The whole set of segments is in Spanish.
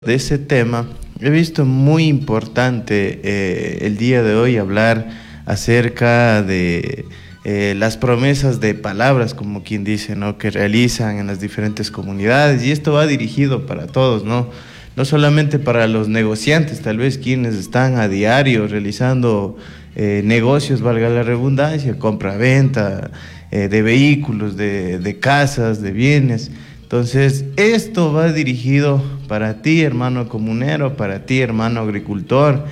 De ese tema, he visto muy importante el día de hoy hablar acerca de las promesas de palabras, como quien dice, ¿no? Que realizan en las diferentes comunidades, y esto va dirigido para todos, ¿no? No solamente para los negociantes, tal vez quienes están a diario realizando negocios, valga la redundancia, compra-venta de vehículos, de casas, de bienes. Entonces, esto va dirigido para ti, hermano comunero, para ti, hermano agricultor,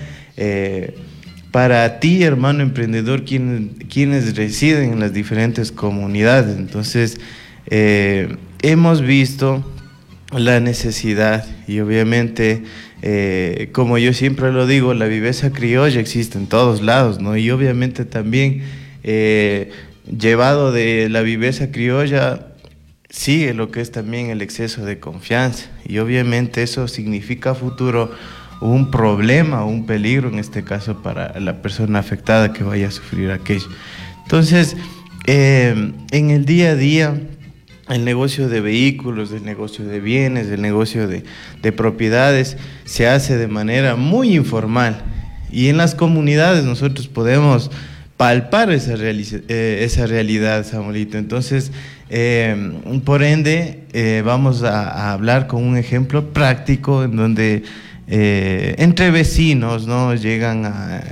para ti, hermano emprendedor, quienes residen en las diferentes comunidades. Entonces, hemos visto la necesidad y obviamente, como yo siempre lo digo, la viveza criolla existe en todos lados, ¿no? Y obviamente también, llevado de la viveza criolla, sigue lo que es también el exceso de confianza, y obviamente eso significa a futuro un problema, un peligro en este caso para la persona afectada que vaya a sufrir aquello. Entonces, en el día a día, el negocio de vehículos, el negocio de bienes, el negocio de propiedades se hace de manera muy informal, y en las comunidades nosotros podemos palpar esa realidad, Samuelito. Entonces, por ende, vamos a hablar con un ejemplo práctico en donde entre vecinos, ¿no? Llegan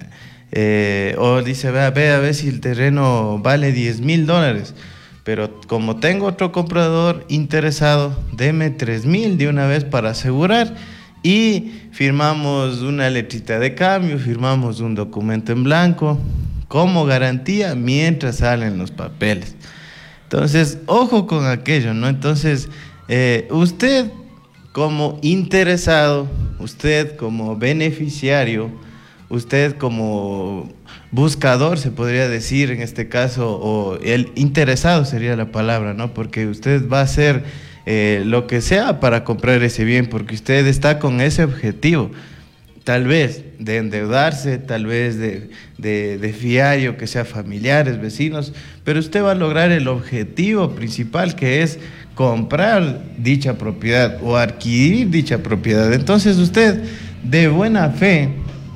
o dice, ve a ver si el terreno vale $10,000, pero como tengo otro comprador interesado, deme 3,000 de una vez para asegurar, y firmamos una letrita de cambio, firmamos un documento en blanco como garantía mientras salen los papeles. Entonces, ojo con aquello, ¿no? Entonces, usted como interesado, usted como beneficiario, usted como buscador, se podría decir en este caso, o el interesado sería la palabra, ¿no? Porque usted va a hacer lo que sea para comprar ese bien, porque usted está con ese objetivo. Tal vez de endeudarse, tal vez de fiar, que sea familiares, vecinos, pero usted va a lograr el objetivo principal, que es comprar dicha propiedad o adquirir dicha propiedad. Entonces usted, de buena fe,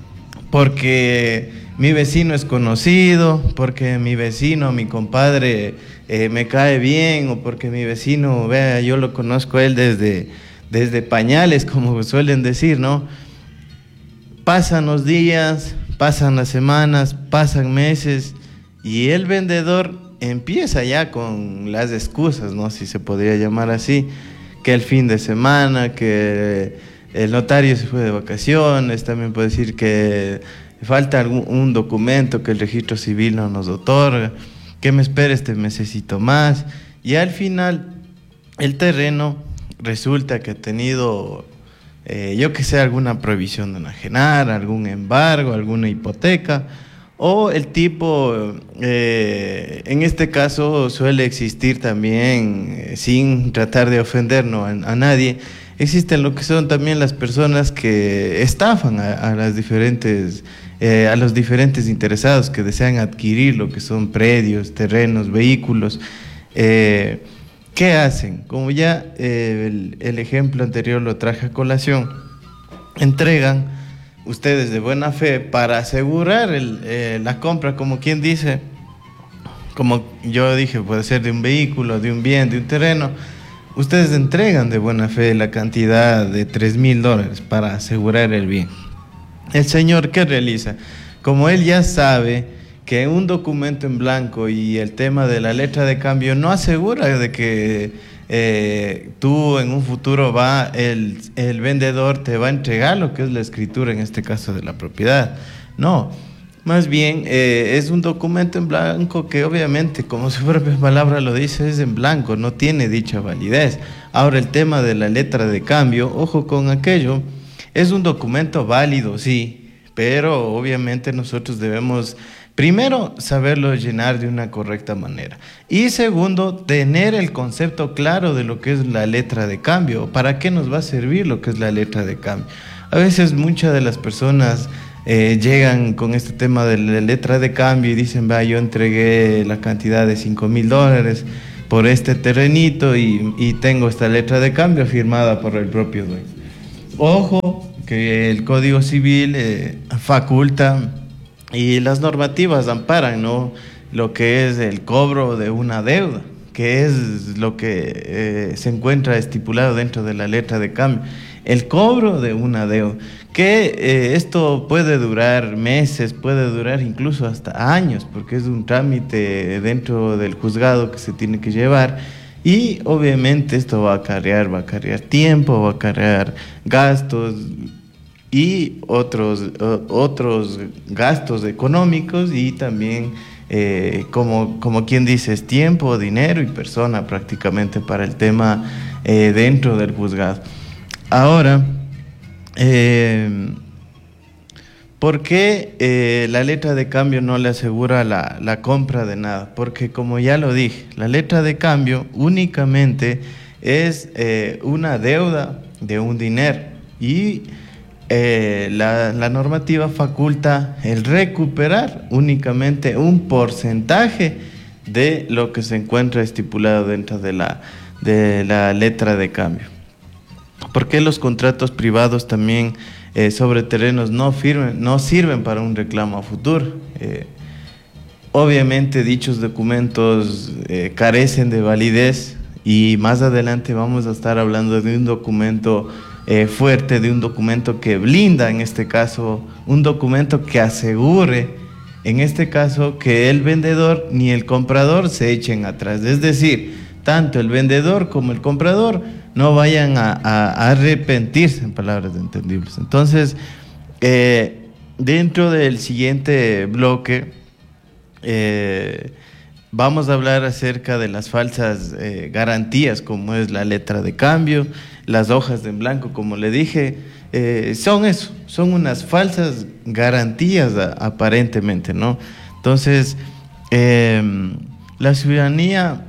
porque mi vecino es conocido, porque mi vecino, mi compadre, me cae bien, o porque mi vecino, vea, yo lo conozco a él desde pañales, como suelen decir, ¿no? Pasan los días, pasan las semanas, pasan meses, y el vendedor empieza ya con las excusas, ¿no? Si se podría llamar así, que el fin de semana, que el notario se fue de vacaciones, también puede decir que falta un documento que el registro civil no nos otorga, que me espere este mesecito más, y al final el terreno resulta que ha tenido, yo que sé, alguna prohibición de enajenar, algún embargo, alguna hipoteca, o el tipo, en este caso suele existir también, sin tratar de ofender, ¿no?, a nadie, existen lo que son también las personas que estafan a los diferentes interesados que desean adquirir lo que son predios, terrenos, vehículos. ¿Qué hacen? Como ya el ejemplo anterior lo traje a colación, entregan ustedes de buena fe para asegurar la compra, como quien dice, como yo dije, puede ser de un vehículo, de un bien, de un terreno. Ustedes entregan de buena fe la cantidad de $3,000 para asegurar el bien. El señor, ¿qué realiza? Como él ya sabe que un documento en blanco y el tema de la letra de cambio no asegura de que tú en un futuro el vendedor te va a entregar lo que es la escritura, en este caso de la propiedad. No, más bien es un documento en blanco que obviamente, como su propia palabra lo dice, es en blanco, no tiene dicha validez. Ahora, el tema de la letra de cambio, ojo con aquello, es un documento válido, sí, pero obviamente nosotros debemos, primero, saberlo llenar de una correcta manera, y segundo, tener el concepto claro de lo que es la letra de cambio. ¿Para qué nos va a servir lo que es la letra de cambio? A veces muchas de las personas llegan con este tema de la letra de cambio y dicen, va, yo entregué la cantidad de $5,000 por este terrenito y tengo esta letra de cambio firmada por el propio dueño. Ojo, que el Código Civil faculta y las normativas amparan, ¿no?, lo que es el cobro de una deuda, que es lo que se encuentra estipulado dentro de la letra de cambio. El cobro de una deuda, que esto puede durar meses, puede durar incluso hasta años, porque es un trámite dentro del juzgado que se tiene que llevar. Y obviamente esto va a acarrear tiempo, va a acarrear gastos y otros gastos económicos, y también, como quien dice, es tiempo, dinero y persona prácticamente para el tema dentro del juzgado. Ahora, ¿por qué la letra de cambio no le asegura la compra de nada? Porque, como ya lo dije, la letra de cambio únicamente es una deuda de un dinero, y la normativa faculta el recuperar únicamente un porcentaje de lo que se encuentra estipulado dentro de la letra de cambio. ¿Por qué los contratos privados también sobre terrenos no sirven para un reclamo a futuro? Obviamente dichos documentos carecen de validez, y más adelante vamos a estar hablando de un documento fuerte, de un documento que blinda, en este caso, un documento que asegure, en este caso, que el vendedor ni el comprador se echen atrás. Es decir, tanto el vendedor como el comprador no vayan a arrepentirse, en palabras entendibles. Entonces, dentro del siguiente bloque, vamos a hablar acerca de las falsas garantías, como es la letra de cambio, las hojas en blanco, como le dije. Son unas falsas garantías aparentemente, ¿no? Entonces, la ciudadanía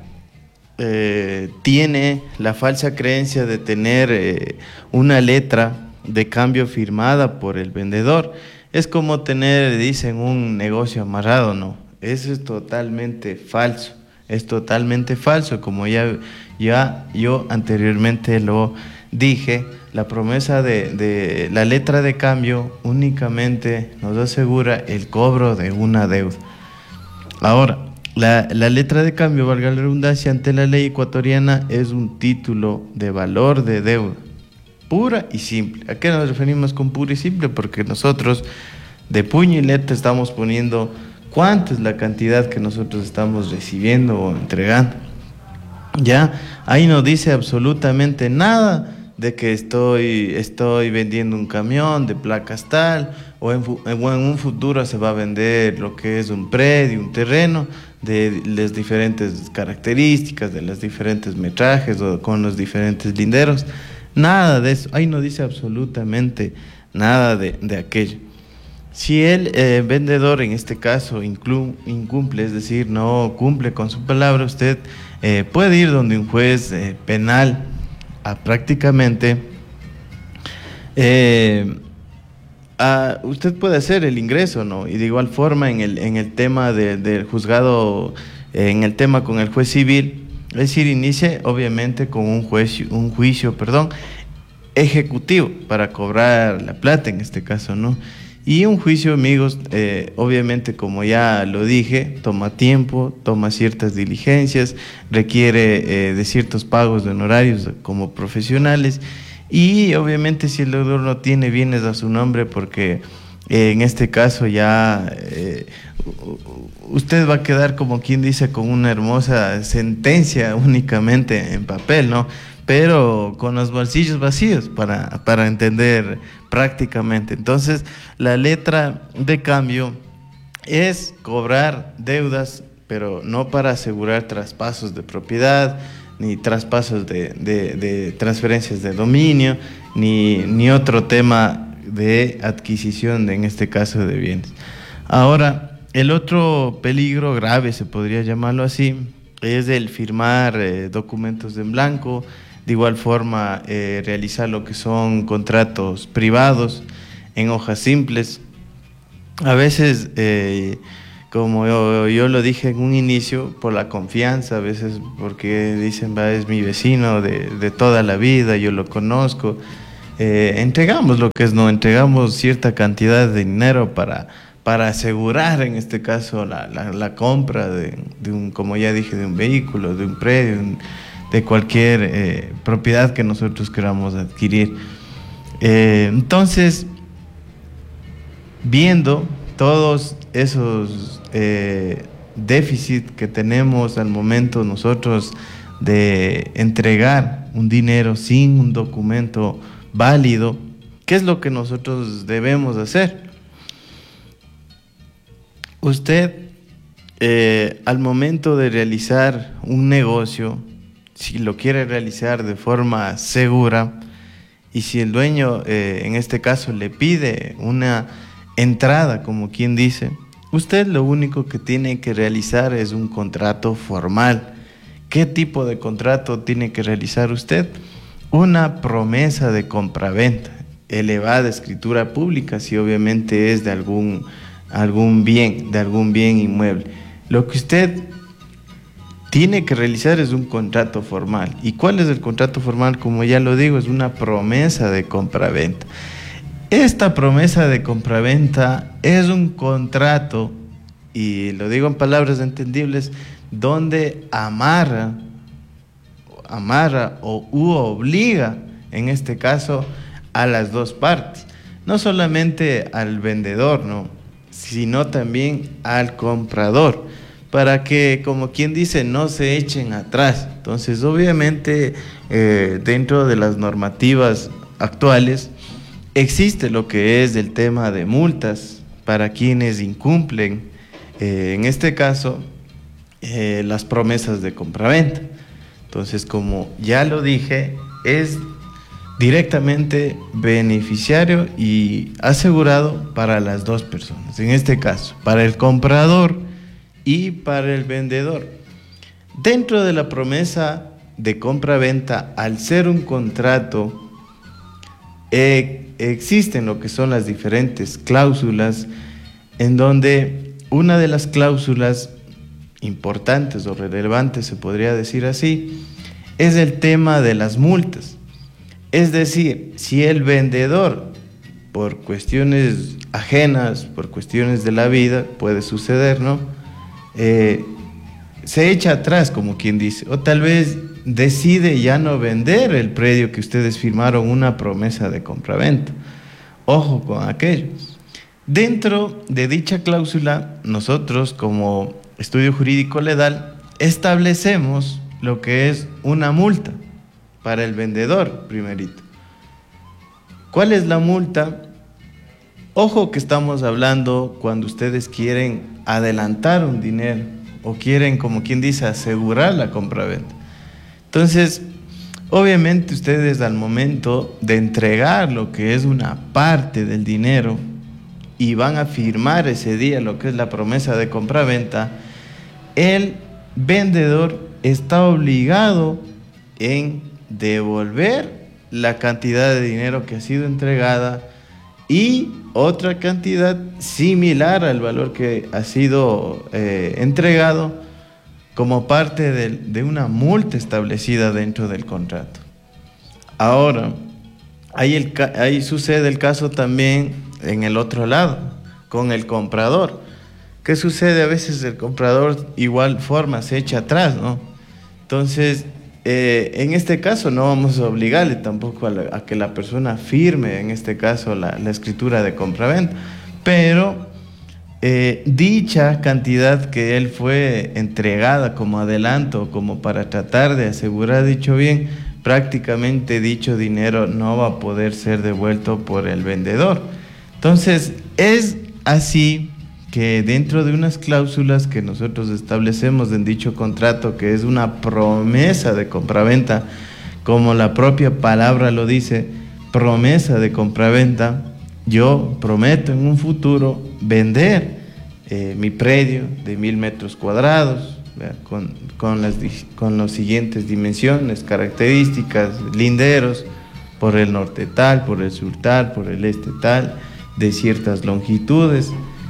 tiene la falsa creencia de tener una letra de cambio firmada por el vendedor. Es como tener, dicen, un negocio amarrado, ¿no? Eso es totalmente falso. Es totalmente falso. Como ya yo anteriormente lo dije, la promesa de la letra de cambio únicamente nos asegura el cobro de una deuda. Ahora, la letra de cambio, valga la redundancia, ante la ley ecuatoriana es un título de valor de deuda, pura y simple. ¿A qué nos referimos con pura y simple? Porque nosotros de puño y letra estamos poniendo cuánto es la cantidad que nosotros estamos recibiendo o entregando. Ya, ahí no dice absolutamente nada de que estoy vendiendo un camión de placas tal, o en un futuro se va a vender lo que es un predio, un terreno, de las diferentes características, de los diferentes metrajes o con los diferentes linderos. Nada de eso, ahí no dice absolutamente nada de aquello. Si el vendedor, en este caso, incumple, es decir, no cumple con su palabra, usted puede ir donde un juez penal prácticamente, usted puede hacer el ingreso, ¿no? Y de igual forma en el tema del juzgado, en el tema con el juez civil, es decir, inicie obviamente con un juicio, ejecutivo para cobrar la plata, en este caso, ¿no? Y un juicio, amigos, obviamente, como ya lo dije, toma tiempo, toma ciertas diligencias, requiere de ciertos pagos de honorarios como profesionales, y obviamente si el deudor no tiene bienes a su nombre, porque en este caso ya usted va a quedar, como quien dice, con una hermosa sentencia únicamente en papel, ¿no? Pero con los bolsillos vacíos, para entender prácticamente. Entonces, la letra de cambio es cobrar deudas, pero no para asegurar traspasos de propiedad, ni traspasos de transferencias de dominio, ni otro tema de adquisición, en este caso, de bienes. Ahora, el otro peligro grave, se podría llamarlo así, es el firmar documentos en blanco. De igual forma, realizar lo que son contratos privados en hojas simples. A veces, como yo lo dije en un inicio, por la confianza, a veces porque dicen, es mi vecino de toda la vida, yo lo conozco, entregamos lo que es, no, entregamos cierta cantidad de dinero para asegurar, en este caso, la compra de un, como ya dije, de un vehículo, de un predio, de cualquier propiedad que nosotros queramos adquirir. Entonces, viendo todos esos déficits que tenemos al momento nosotros de entregar un dinero sin un documento válido, ¿qué es lo que nosotros debemos hacer? Usted, al momento de realizar un negocio, si lo quiere realizar de forma segura, y si el dueño, en este caso, le pide una entrada, como quien dice, usted lo único que tiene que realizar es un contrato formal. ¿Qué tipo de contrato tiene que realizar usted? Una promesa de compraventa, elevada escritura pública, si obviamente es de algún bien inmueble. Lo que usted tiene que realizar es un contrato formal. ¿Y cuál es el contrato formal? Como ya lo digo, es una promesa de compraventa. Esta promesa de compraventa es un contrato, y lo digo en palabras entendibles, donde amarra o obliga, en este caso, a las dos partes. No solamente al vendedor, ¿no?, sino también al comprador, para que, como quien dice, no se echen atrás. Entonces, obviamente, dentro de las normativas actuales, existe lo que es el tema de multas para quienes incumplen, en este caso, las promesas de compraventa. Entonces, como ya lo dije, es directamente beneficiario y asegurado para las dos personas. En este caso, para el comprador y para el vendedor. Dentro de la promesa de compra-venta, al ser un contrato, existen lo que son las diferentes cláusulas, en donde una de las cláusulas importantes o relevantes, se podría decir así, es el tema de las multas. Es decir, si el vendedor, por cuestiones ajenas, por cuestiones de la vida, puede suceder, ¿no?, se echa atrás, como quien dice, o tal vez decide ya no vender el predio que ustedes firmaron una promesa de compraventa. Ojo con aquello. Dentro de dicha cláusula, nosotros como Estudio Jurídico Ledal establecemos lo que es una multa para el vendedor, primerito. ¿Cuál es la multa? Ojo que estamos hablando cuando ustedes quieren adelantar un dinero o quieren, como quien dice, asegurar la compraventa. Entonces, obviamente ustedes, al momento de entregar lo que es una parte del dinero y van a firmar ese día lo que es la promesa de compraventa, el vendedor está obligado en devolver la cantidad de dinero que ha sido entregada y otra cantidad similar al valor que ha sido entregado como parte de una multa establecida dentro del contrato. Ahora, ahí sucede el caso también en el otro lado, con el comprador. ¿Qué sucede? A veces el comprador igual forma se echa atrás, ¿no? Entonces, en este caso no vamos a obligarle tampoco a que la persona firme, en este caso, la escritura de compraventa, pero dicha cantidad que él fue entregada como adelanto, como para tratar de asegurar dicho bien, prácticamente dicho dinero no va a poder ser devuelto por el vendedor. Entonces, es así que dentro de unas cláusulas que nosotros establecemos en dicho contrato, que es una promesa de compraventa, como la propia palabra lo dice, promesa de compraventa, yo prometo en un futuro vender mi predio de 1000 metros cuadrados, con las siguientes dimensiones, características, linderos, por el norte tal, por el sur tal, por el este tal, de ciertas longitudes.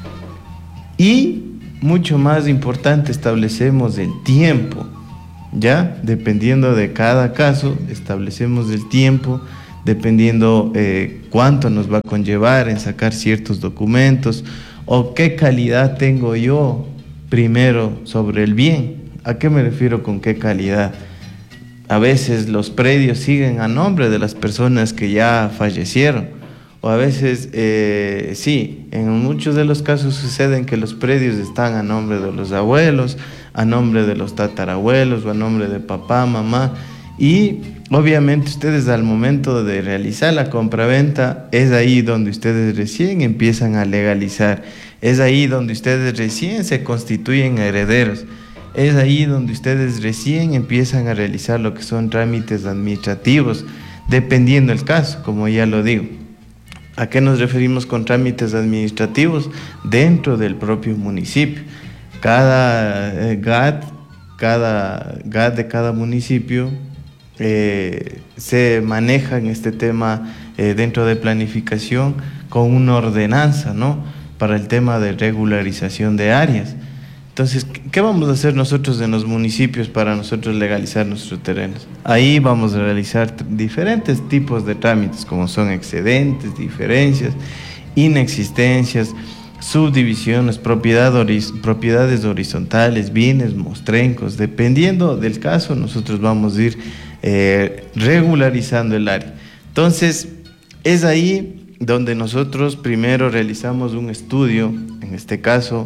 Y mucho más importante, establecemos el tiempo, ¿ya? Dependiendo de cada caso, establecemos el tiempo dependiendo cuánto nos va a conllevar en sacar ciertos documentos o qué calidad tengo yo primero sobre el bien. ¿A qué me refiero con qué calidad? A veces los predios siguen a nombre de las personas que ya fallecieron, o a veces sí, en muchos de los casos suceden que los predios están a nombre de los abuelos, a nombre de los tatarabuelos o a nombre de papá, mamá, y obviamente ustedes al momento de realizar la compraventa es ahí donde ustedes recién empiezan a legalizar, es ahí donde ustedes recién se constituyen herederos. Es ahí donde ustedes recién empiezan a realizar lo que son trámites administrativos, dependiendo del caso, como ya lo digo. ¿A qué nos referimos con trámites administrativos? Dentro del propio municipio. Cada GAT de cada municipio se maneja en este tema dentro de planificación con una ordenanza, ¿no? Para el tema de regularización de áreas. Entonces, ¿qué vamos a hacer nosotros en los municipios para nosotros legalizar nuestros terrenos? Ahí vamos a realizar diferentes tipos de trámites, como son excedentes, diferencias, inexistencias, subdivisiones, propiedades horizontales, bienes mostrencos. Dependiendo del caso, nosotros vamos a ir regularizando el área. Entonces, es ahí donde nosotros primero realizamos un estudio, en este caso,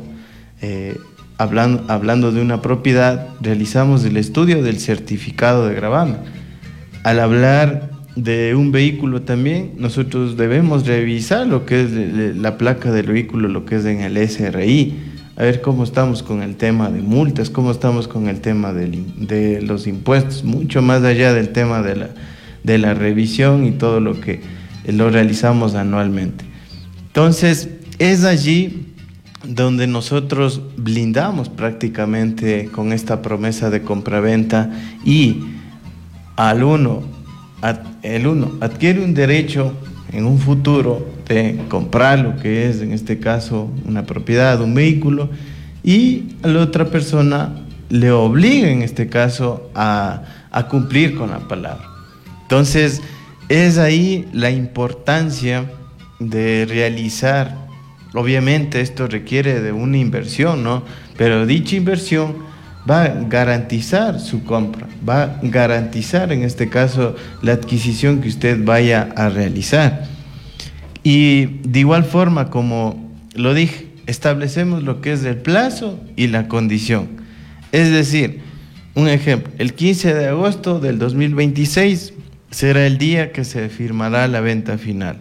hablando de una propiedad, realizamos el estudio del certificado de gravamen. Al hablar de un vehículo también, nosotros debemos revisar lo que es la placa del vehículo, lo que es en el SRI, a ver cómo estamos con el tema de multas, cómo estamos con el tema de los impuestos, mucho más allá del tema de la revisión y todo lo que lo realizamos anualmente. Entonces, es allí donde nosotros blindamos prácticamente con esta promesa de compraventa y el uno adquiere un derecho en un futuro de comprar lo que es en este caso una propiedad, un vehículo, y a la otra persona le obliga en este caso a cumplir con la palabra. Entonces es ahí la importancia de realizar. Obviamente esto requiere de una inversión, ¿no? Pero dicha inversión va a garantizar su compra, va a garantizar en este caso la adquisición que usted vaya a realizar. Y de igual forma, como lo dije, establecemos lo que es el plazo y la condición. Es decir, un ejemplo, el 15 de agosto del 2026 será el día que se firmará la venta final.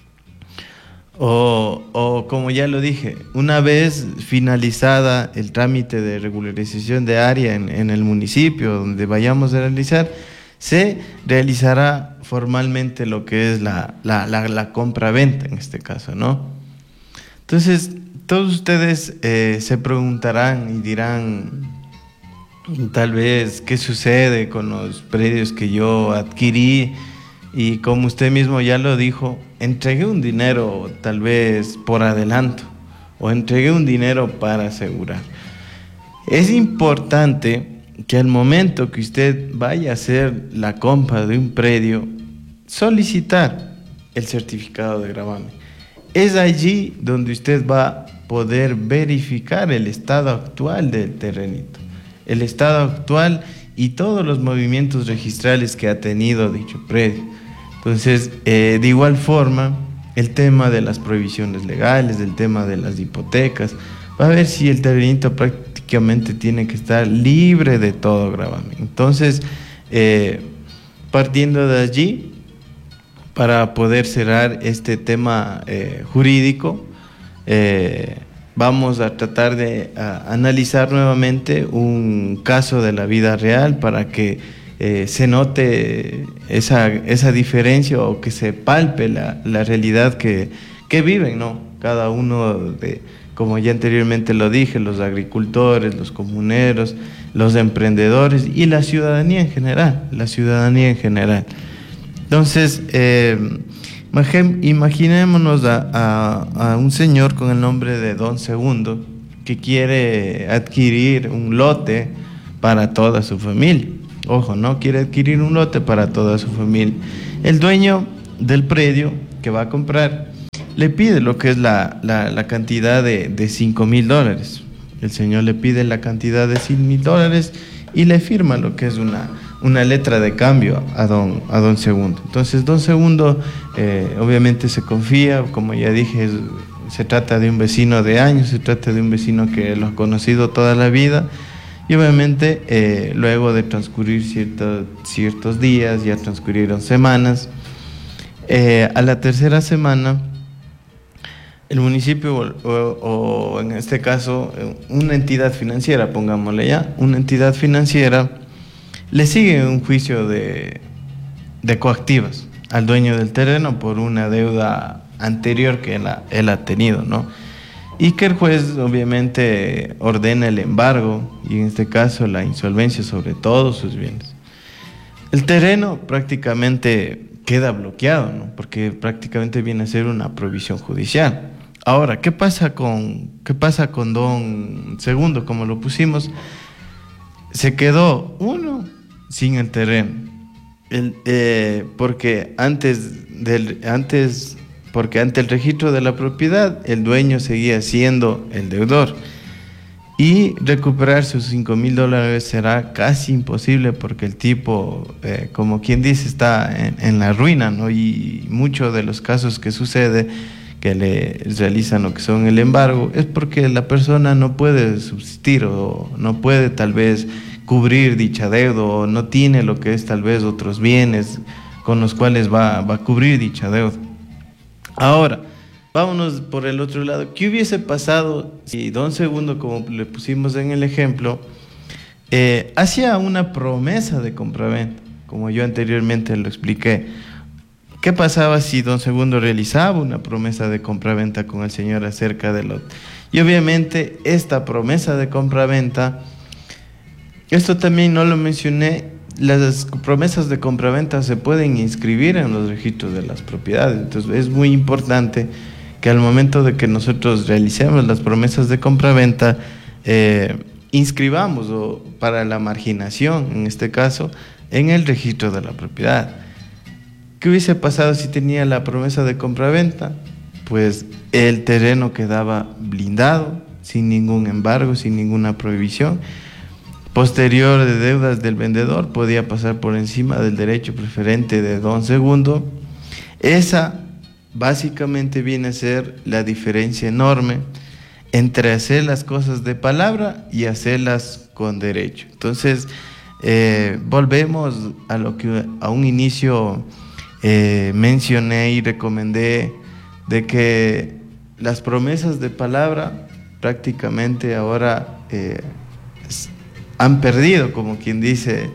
O como ya lo dije, una vez finalizada el trámite de regularización de área en el municipio donde vayamos a realizar, se realizará formalmente lo que es la compra-venta en este caso, ¿no? Entonces, todos ustedes se preguntarán y dirán, tal vez, ¿qué sucede con los predios que yo adquirí? Y como usted mismo ya lo dijo, entregué un dinero tal vez por adelanto o entregué un dinero para asegurar. Es importante que al momento que usted vaya a hacer la compra de un predio, solicitar el certificado de gravamen. Es allí donde usted va a poder verificar el estado actual del terrenito, el estado actual y todos los movimientos registrales que ha tenido dicho predio. Entonces, de igual forma, el tema de las prohibiciones legales, el tema de las hipotecas, va a ver si el terrenito prácticamente tiene que estar libre de todo gravamen. Entonces, partiendo de allí, para poder cerrar este tema jurídico, vamos a tratar de analizar nuevamente un caso de la vida real para que se note esa diferencia o que se palpe la realidad que viven, ¿no? Cada uno de, como ya anteriormente lo dije, los agricultores, los comuneros, los emprendedores y la ciudadanía en general, Entonces, imaginémonos a un señor con el nombre de Don Segundo que quiere adquirir un lote para toda su familia. Ojo, no quiere adquirir un lote para toda su familia. El dueño del predio que va a comprar, le pide lo que es la cantidad de $5,000. El señor le pide la cantidad de $100,000 y le firma lo que es una letra de cambio a don Segundo. Entonces don Segundo obviamente se confía, como ya dije, se trata de un vecino de años, se trata de un vecino que lo ha conocido toda la vida, y obviamente luego de transcurrir ciertos días, ya transcurrieron semanas, a la tercera semana el municipio o en este caso una entidad financiera, pongámosle ya, una entidad financiera le sigue un juicio de coactivas al dueño del terreno por una deuda anterior que él ha tenido, ¿no? Y que el juez obviamente ordena el embargo y en este caso la insolvencia sobre todos sus bienes. El terreno prácticamente queda bloqueado, ¿no? Porque prácticamente viene a ser una prohibición judicial. Ahora, ¿qué pasa con don Segundo? Como lo pusimos, se quedó uno sin el terreno, porque ante el registro de la propiedad el dueño seguía siendo el deudor y recuperar sus $5,000 será casi imposible porque el tipo, como quien dice, está en la ruina, ¿no? Y muchos de los casos que sucede que le realizan lo que son el embargo es porque la persona no puede subsistir o no puede tal vez cubrir dicha deuda o no tiene lo que es tal vez otros bienes con los cuales va a cubrir dicha deuda. Ahora, vámonos por el otro lado. ¿Qué hubiese pasado si don Segundo, como le pusimos en el ejemplo, hacía una promesa de compraventa, como yo anteriormente lo expliqué? ¿Qué pasaba si don Segundo realizaba una promesa de compraventa con el señor acerca del lote? Y obviamente esta promesa de compraventa, esto también no lo mencioné, las promesas de compraventa se pueden inscribir en los registros de las propiedades. Entonces es muy importante que al momento de que nosotros realicemos las promesas de compraventa, inscribamos para la marginación, en este caso, en el registro de la propiedad. ¿Qué hubiese pasado si tenía la promesa de compraventa? Pues el terreno quedaba blindado, sin ningún embargo, sin ninguna prohibición. Posterior de deudas del vendedor, podía pasar por encima del derecho preferente de don Segundo. Esa básicamente viene a ser la diferencia enorme entre hacer las cosas de palabra y hacerlas con derecho. Entonces, volvemos a lo que a un inicio mencioné y recomendé, de que las promesas de palabra prácticamente ahora han perdido, como quien dice,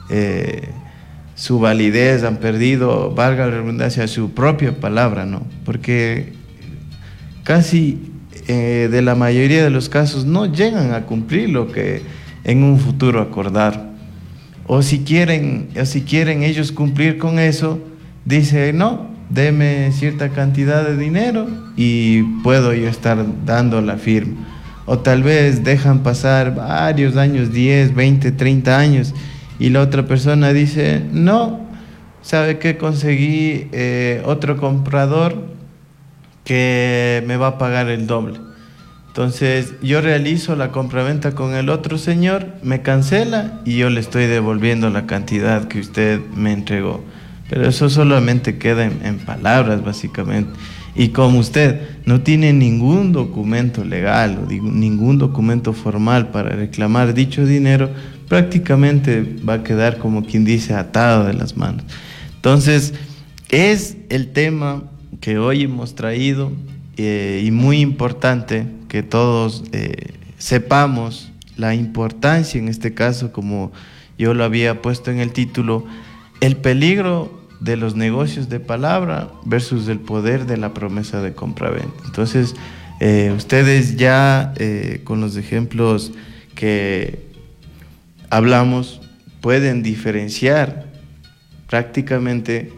su validez, han perdido, valga la redundancia, su propia palabra, ¿no? Porque casi de la mayoría de los casos no llegan a cumplir lo que en un futuro acordaron. O si quieren ellos cumplir con eso, dice, no, deme cierta cantidad de dinero y puedo yo estar dando la firma. O tal vez dejan pasar varios años, 10, 20, 30 años, y la otra persona dice, no, ¿sabe qué? Conseguí otro comprador que me va a pagar el doble. Entonces yo realizo la compraventa con el otro señor, me cancela y yo le estoy devolviendo la cantidad que usted me entregó. Pero eso solamente queda en palabras, básicamente. Y como usted no tiene ningún documento legal o ningún documento formal para reclamar dicho dinero, prácticamente va a quedar, como quien dice, atado de las manos. Entonces, es el tema que hoy hemos traído y muy importante que todos sepamos la importancia, en este caso, como yo lo había puesto en el título, el peligro de los negocios de palabra versus el poder de la promesa de compraventa. Entonces, ustedes ya con los ejemplos que hablamos pueden diferenciar prácticamente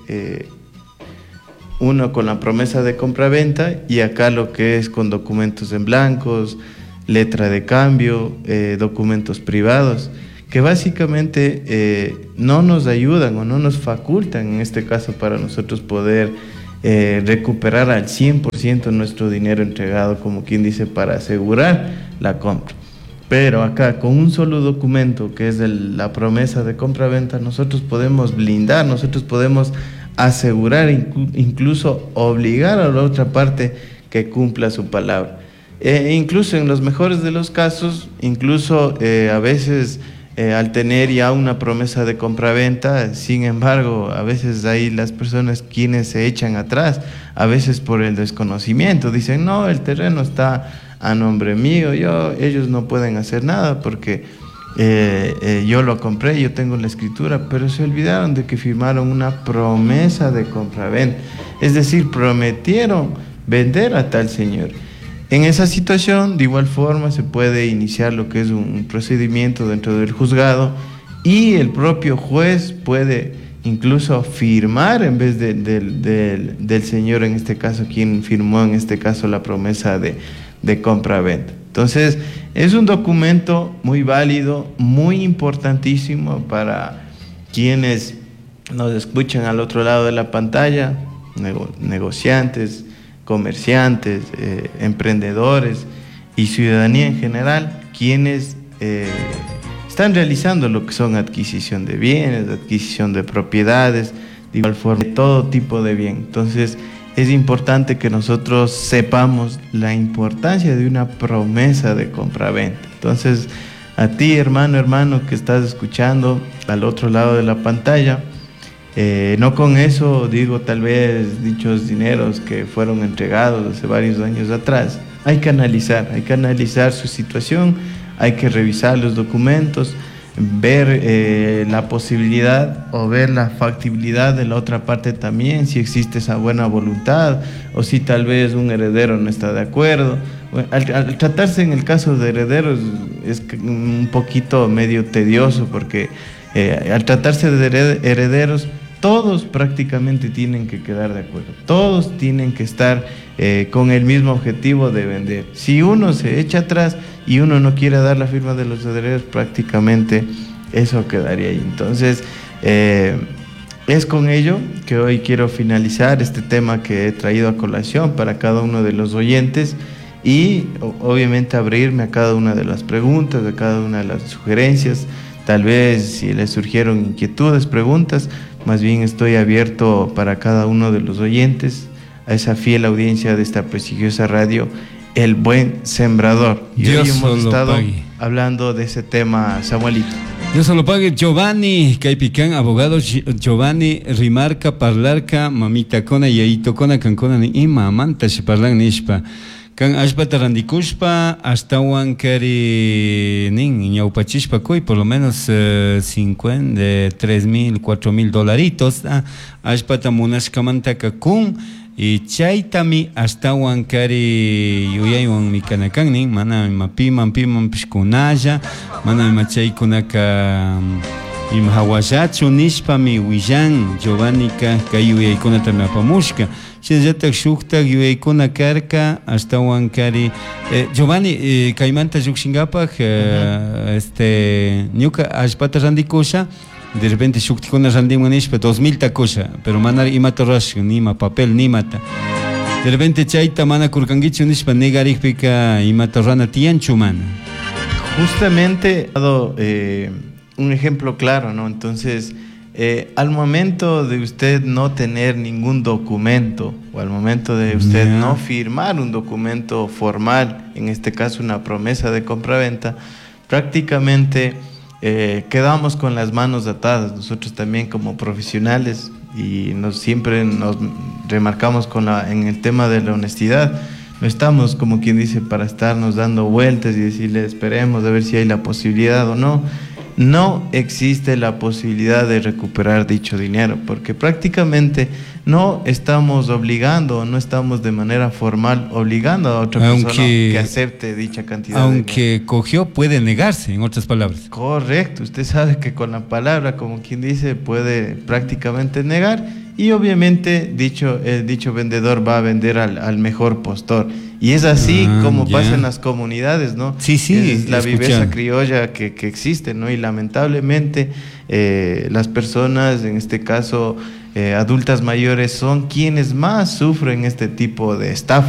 uno con la promesa de compraventa y acá lo que es con documentos en blancos, letra de cambio, documentos privados, que básicamente no nos ayudan o no nos facultan, en este caso, para nosotros poder recuperar al 100% nuestro dinero entregado, como quien dice, para asegurar la compra. Pero acá, con un solo documento, que es la promesa de compra-venta, nosotros podemos blindar, nosotros podemos asegurar, incluso obligar a la otra parte que cumpla su palabra. Incluso en los mejores de los casos, incluso a veces al tener ya una promesa de compra-venta, sin embargo, a veces hay las personas quienes se echan atrás, a veces por el desconocimiento, dicen, no, el terreno está a nombre mío, ellos no pueden hacer nada porque yo lo compré, yo tengo la escritura, pero se olvidaron de que firmaron una promesa de compra-venta, es decir, prometieron vender a tal señor. En esa situación, de igual forma, se puede iniciar lo que es un procedimiento dentro del juzgado y el propio juez puede incluso firmar en vez del señor, en este caso, quien firmó en este caso la promesa de compra-venta. Entonces, es un documento muy válido, muy importantísimo para quienes nos escuchan al otro lado de la pantalla, negociantes, comerciantes, emprendedores y ciudadanía en general, quienes están realizando lo que son adquisición de bienes, adquisición de propiedades, de igual forma, todo tipo de bien. Entonces, es importante que nosotros sepamos la importancia de una promesa de compra-venta. Entonces, a ti, hermano, que estás escuchando al otro lado de la pantalla, no con eso digo tal vez dichos dineros que fueron entregados hace varios años atrás. Hay que analizar su situación, hay que revisar los documentos, ver la posibilidad o ver la factibilidad de la otra parte también, si existe esa buena voluntad o si tal vez un heredero no está de acuerdo. Bueno, al tratarse en el caso de herederos es un poquito medio tedioso porque al tratarse de herederos, todos prácticamente tienen que quedar de acuerdo, todos tienen que estar con el mismo objetivo de vender. Si uno se echa atrás y uno no quiere dar la firma de los herederos, prácticamente eso quedaría ahí. Entonces, es con ello que hoy quiero finalizar este tema que he traído a colación para cada uno de los oyentes y obviamente abrirme a cada una de las preguntas, a cada una de las sugerencias. Tal vez si les surgieron inquietudes, preguntas, más bien estoy abierto para cada uno de los oyentes, a esa fiel audiencia de esta prestigiosa radio, El Buen Sembrador. Y Dios hoy hemos estado pague. hablando de ese tema, Samuelito. Dios lo pague. Giovanni Caipican, abogado Giovanni Rimarca, Parlarca, Mamita Cona, Yaito Cona, Cancona, ni Mamanta, se parlan Nishpa. Kan ashpata randikushpa astawan kari nin ñawpachishpa kuy por lo menos 3,000, 4,000 dolaritos ashpata munashkamantaka kun y chaytami astawan kari yuyaywan mikanakan nin mana piman pishkunalla mana machaykunaka imhawallachu nishpami willan Giovanni kayuyaykunata apamushka. Shyatak shuktak yuyaykuna karka astawan kari Giovanni kaymanta llukshingapak ñuka ashpata randikusha de repente shuktikuna randiman nishpa 2,000 takusha pero mana imata rush nima papel nimata de repente chayta mana kurkangichu nishpa negarikpika imata rana tiyanchu mana. Justamente un ejemplo claro, ¿no? Entonces, al momento de usted no tener ningún documento o al momento de usted no firmar un documento formal, en este caso una promesa de compraventa, prácticamente quedamos con las manos atadas. Nosotros también como profesionales y siempre nos remarcamos en el tema de la honestidad. No estamos, como quien dice, para estarnos dando vueltas y decirle esperemos a ver si hay la posibilidad o no. No existe la posibilidad de recuperar dicho dinero, porque prácticamente no estamos obligando, no estamos de manera formal obligando a otra persona que acepte dicha cantidad. Aunque cogió, puede negarse, en otras palabras. Correcto, usted sabe que con la palabra, como quien dice, puede prácticamente negar y obviamente dicho vendedor va a vender al mejor postor. Y es así como ya. pasa en las comunidades, ¿no? Sí, Es la escuchado. viveza criolla que existe, ¿no? Y lamentablemente las personas, en este caso adultas mayores, son quienes más sufren este tipo de estafa.